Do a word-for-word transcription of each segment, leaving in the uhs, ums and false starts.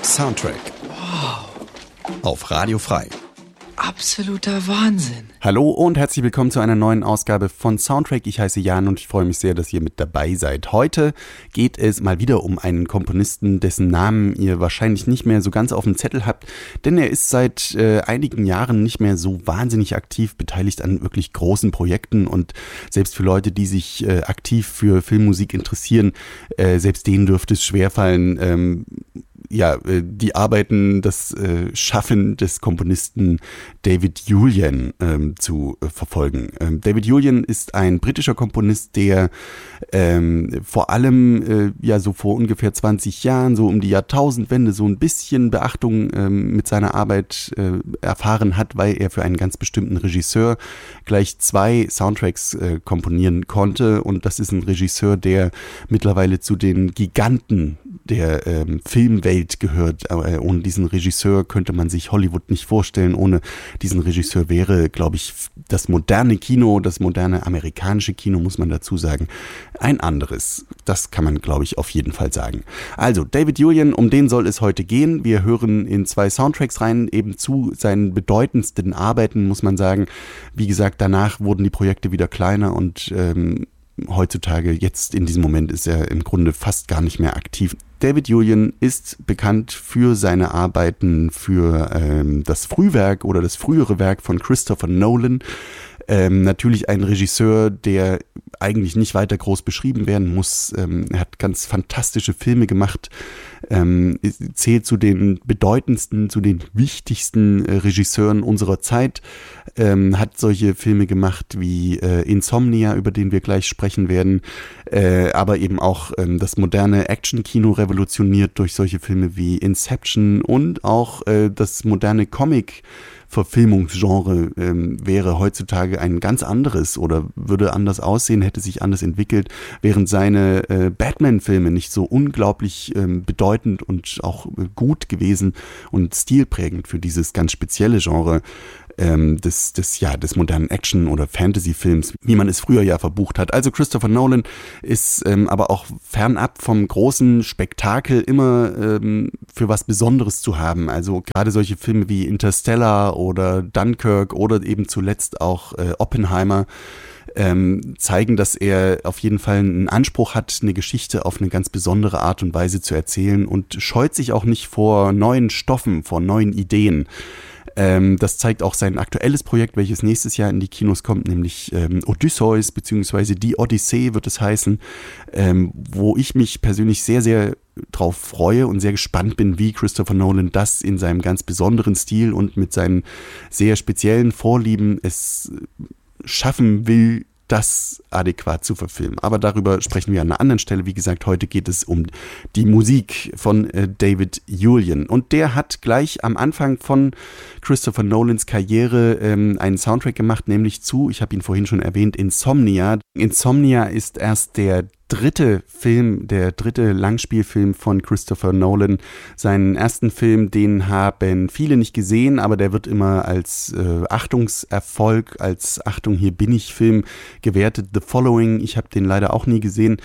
Soundtrack. Wow. Auf Radio Frei. Absoluter Wahnsinn. Hallo und herzlich willkommen zu einer neuen Ausgabe von Soundtrack. Ich heiße Jan und ich freue mich sehr, dass ihr mit dabei seid. Heute geht es mal wieder um einen Komponisten, dessen Namen ihr wahrscheinlich nicht mehr so ganz auf dem Zettel habt, denn er ist seit äh, einigen Jahren nicht mehr so wahnsinnig aktiv beteiligt an wirklich großen Projekten und selbst für Leute, die sich äh, aktiv für Filmmusik interessieren, äh, selbst denen dürfte es schwerfallen, ähm, ja, die Arbeiten, das äh, Schaffen des Komponisten David Julyan ähm, zu äh, verfolgen. Ähm, David Julyan ist ein britischer Komponist, der ähm, vor allem äh, ja so vor ungefähr zwanzig Jahren, so um die Jahrtausendwende, so ein bisschen Beachtung ähm, mit seiner Arbeit äh, erfahren hat, weil er für einen ganz bestimmten Regisseur gleich zwei Soundtracks äh, komponieren konnte. Und das ist ein Regisseur, der mittlerweile zu den Giganten der ähm, Filmwelt gehört. Aber ohne diesen Regisseur könnte man sich Hollywood nicht vorstellen. Ohne diesen Regisseur wäre, glaube ich, das moderne Kino, das moderne amerikanische Kino, muss man dazu sagen, ein anderes. Das kann man, glaube ich, auf jeden Fall sagen. Also, David Julyan, um den soll es heute gehen. Wir hören in zwei Soundtracks rein, eben zu seinen bedeutendsten Arbeiten, muss man sagen. Wie gesagt, danach wurden die Projekte wieder kleiner und ähm, heutzutage, jetzt in diesem Moment, ist er im Grunde fast gar nicht mehr aktiv. David Julyan ist bekannt für seine Arbeiten für ähm, das Frühwerk oder das frühere Werk von Christopher Nolan. Ähm, natürlich ein Regisseur, der eigentlich nicht weiter groß beschrieben werden muss. Ähm, er hat ganz fantastische Filme gemacht, ähm, zählt zu den bedeutendsten, zu den wichtigsten äh, Regisseuren unserer Zeit, ähm, hat solche Filme gemacht wie äh, Insomnia, über den wir gleich sprechen werden, äh, aber eben auch ähm, das moderne Action-Kino revolutioniert durch solche Filme wie Inception und auch äh, das moderne Comic Verfilmungsgenre ähm, wäre heutzutage ein ganz anderes oder würde anders aussehen, hätte sich anders entwickelt, während seine äh, Batman-Filme nicht so unglaublich ähm, bedeutend und auch äh, gut gewesen und stilprägend für dieses ganz spezielle Genre ähm, des, des, ja, des modernen Action- oder Fantasy-Films, wie man es früher ja verbucht hat. Also Christopher Nolan ist ähm, aber auch fernab vom großen Spektakel immer ähm, für was Besonderes zu haben. Also gerade solche Filme wie Interstellar oder Dunkirk oder eben zuletzt auch äh, Oppenheimer ähm, zeigen, dass er auf jeden Fall einen Anspruch hat, eine Geschichte auf eine ganz besondere Art und Weise zu erzählen und scheut sich auch nicht vor neuen Stoffen, vor neuen Ideen. Ähm, das zeigt auch sein aktuelles Projekt, welches nächstes Jahr in die Kinos kommt, nämlich ähm, Odysseus bzw. Die Odyssee wird es heißen, ähm, wo ich mich persönlich sehr, sehr drauf freue und sehr gespannt bin, wie Christopher Nolan das in seinem ganz besonderen Stil und mit seinen sehr speziellen Vorlieben es schaffen will, das adäquat zu verfilmen. Aber darüber sprechen wir an einer anderen Stelle. Wie gesagt, heute geht es um die Musik von äh, David Julyan. Und der hat gleich am Anfang von Christopher Nolans Karriere ähm, einen Soundtrack gemacht, nämlich zu, ich habe ihn vorhin schon erwähnt, Insomnia. Insomnia ist erst der dritte Film, der dritte Langspielfilm von Christopher Nolan. Seinen ersten Film, den haben viele nicht gesehen, aber der wird immer als äh, Achtungserfolg, als Achtung, hier bin ich Film gewertet. The Following, ich habe den leider auch nie gesehen.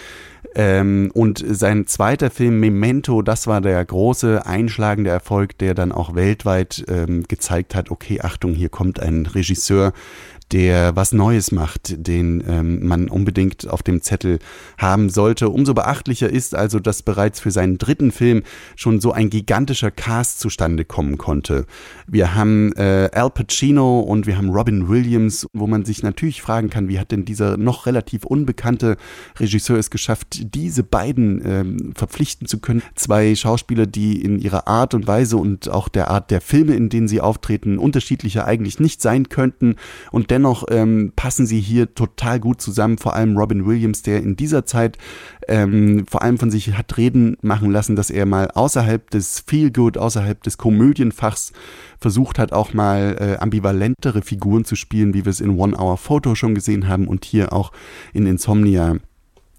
Ähm, und sein zweiter Film, Memento, das war der große einschlagende Erfolg, der dann auch weltweit ähm, gezeigt hat, okay, Achtung, hier kommt ein Regisseur, der was Neues macht, den ähm, man unbedingt auf dem Zettel haben sollte. Umso beachtlicher ist also, dass bereits für seinen dritten Film schon so ein gigantischer Cast zustande kommen konnte. Wir haben äh, Al Pacino und wir haben Robin Williams, wo man sich natürlich fragen kann, wie hat denn dieser noch relativ unbekannte Regisseur es geschafft, diese beiden ähm, verpflichten zu können. Zwei Schauspieler, die in ihrer Art und Weise und auch der Art der Filme, in denen sie auftreten, unterschiedlicher eigentlich nicht sein könnten und dennoch Dennoch ähm, passen sie hier total gut zusammen, vor allem Robin Williams, der in dieser Zeit ähm, vor allem von sich hat reden machen lassen, dass er mal außerhalb des Feel-Good, außerhalb des Komödienfachs versucht hat, auch mal äh, ambivalentere Figuren zu spielen, wie wir es in One Hour Photo schon gesehen haben und hier auch in Insomnia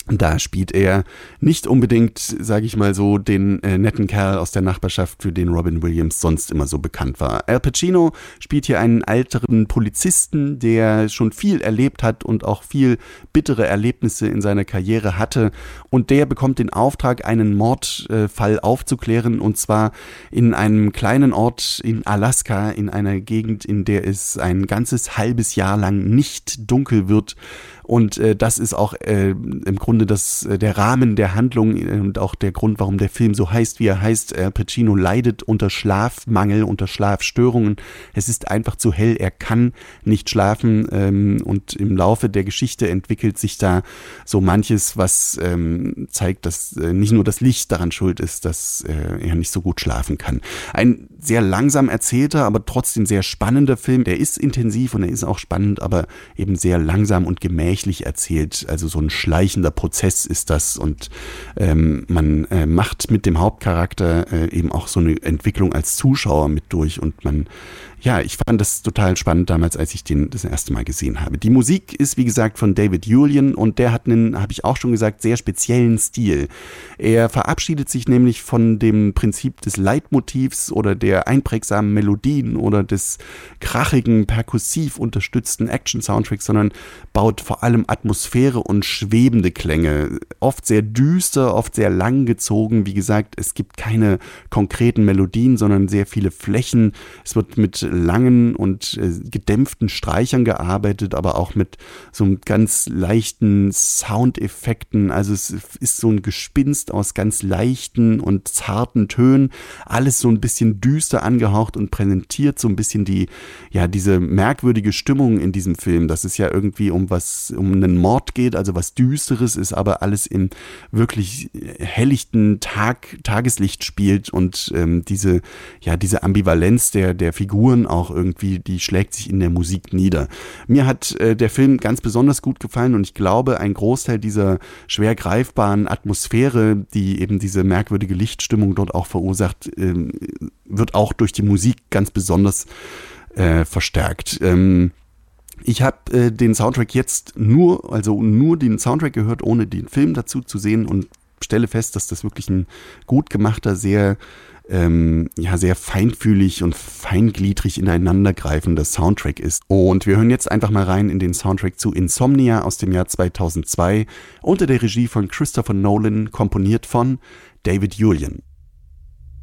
Da spielt er nicht unbedingt, sage ich mal so, den äh, netten Kerl aus der Nachbarschaft, für den Robin Williams sonst immer so bekannt war. Al Pacino spielt hier einen älteren Polizisten, der schon viel erlebt hat und auch viel bittere Erlebnisse in seiner Karriere hatte. Und der bekommt den Auftrag, einen Mordfall äh, aufzuklären, und zwar in einem kleinen Ort in Alaska, in einer Gegend, in der es ein ganzes halbes Jahr lang nicht dunkel wird. Und äh, das ist auch äh, im Grunde das, äh, der Rahmen der Handlung und auch der Grund, warum der Film so heißt, wie er heißt. Al Pacino leidet unter Schlafmangel, unter Schlafstörungen. Es ist einfach zu hell, er kann nicht schlafen, ähm, und im Laufe der Geschichte entwickelt sich da so manches, was ähm, zeigt, dass äh, nicht nur das Licht daran schuld ist, dass äh, er nicht so gut schlafen kann. Ein sehr langsam erzählter, aber trotzdem sehr spannender Film. Der ist intensiv und er ist auch spannend, aber eben sehr langsam und gemächlich erzählt. Also so ein schleichender Prozess ist das, und ähm, man äh, macht mit dem Hauptcharakter äh, eben auch so eine Entwicklung als Zuschauer mit durch, und man, ja, ich fand das total spannend damals, als ich den das erste Mal gesehen habe. Die Musik ist, wie gesagt, von David Julien, und der hat einen, habe ich auch schon gesagt, sehr speziellen Stil. Er verabschiedet sich nämlich von dem Prinzip des Leitmotivs oder der einprägsamen Melodien oder des krachigen, perkussiv unterstützten Action-Soundtracks, sondern baut vor allem Atmosphäre und schwebende Klänge. Oft sehr düster, oft sehr lang gezogen. Wie gesagt, es gibt keine konkreten Melodien, sondern sehr viele Flächen. Es wird mit langen und äh, gedämpften Streichern gearbeitet, aber auch mit so einem ganz leichten Soundeffekten. Also es ist so ein Gespinst aus ganz leichten und zarten Tönen. Alles so ein bisschen düster angehaucht und präsentiert so ein bisschen die, ja, diese merkwürdige Stimmung in diesem Film, dass es ja irgendwie um was, um einen Mord geht, also was Düsteres ist, aber alles im wirklich helllichten Tag, Tageslicht spielt, und ähm, diese, ja, diese Ambivalenz der, der Figuren auch irgendwie, die schlägt sich in der Musik nieder. Mir hat äh, der Film ganz besonders gut gefallen, und ich glaube, ein Großteil dieser schwer greifbaren Atmosphäre, die eben diese merkwürdige Lichtstimmung dort auch verursacht, äh, wird auch durch die Musik ganz besonders äh, verstärkt. Ähm, Ich habe äh, den Soundtrack jetzt nur, also nur den Soundtrack gehört, ohne den Film dazu zu sehen, und stelle fest, dass das wirklich ein gut gemachter, sehr, ähm, ja, sehr feinfühlig und feingliedrig ineinandergreifender Soundtrack ist. Und wir hören jetzt einfach mal rein in den Soundtrack zu Insomnia aus dem Jahr zweitausendzwei unter der Regie von Christopher Nolan, komponiert von David Julien.